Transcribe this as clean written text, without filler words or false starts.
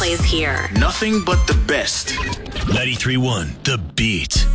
plays here. Nothing but the best. 93.1 The Beat.